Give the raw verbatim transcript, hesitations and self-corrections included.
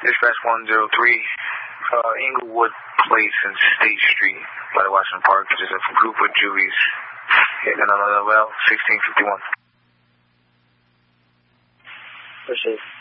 Dispatch one zero three, uh, Inglewood Place and State Street by the Washington Park. There's a group of Jewies hitting another well, sixteen fifty-one. Appreciate it.